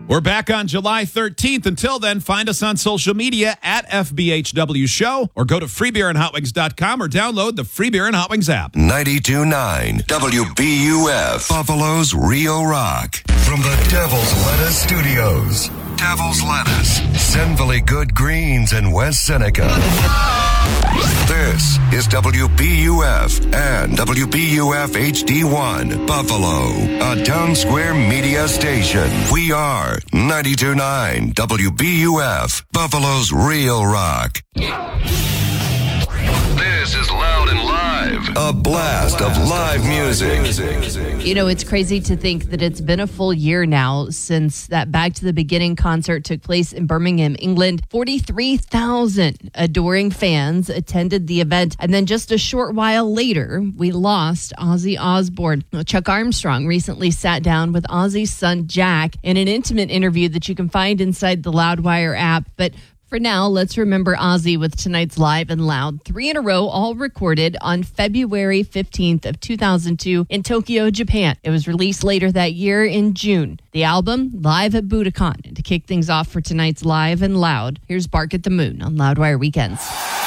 We're back on July 13th. Until then, find us on social media at FBHW Show or go to freebeerandhotwings.com or download the Free Beer and Hot Wings app. 92.9 WBUF, Buffalo's Rio Rock. From the Devil's Lettuce Studios. Devil's Lettuce, Senville Good Greens in West Seneca. This is WBUF and WBUF HD1, Buffalo, a Town Square media station. We are 92.9 WBUF, Buffalo's Real Rock. This is Loud and Live, a blast of live music. You know, it's crazy to think that it's been a full year now since that Back to the Beginning concert took place in Birmingham, England. 43,000 adoring fans attended the event. And then just a short while later, we lost Ozzy Osbourne. Chuck Armstrong recently sat down with Ozzy's son, Jack, in an intimate interview that you can find inside the Loudwire app. But for now, let's remember Ozzy with tonight's Live and Loud. 3 in a row, all recorded on February 15th of 2002 in Tokyo, Japan. It was released later that year in June. The album, Live at Budokan. And to kick things off for tonight's Live and Loud, here's Bark at the Moon on Loudwire Weekends.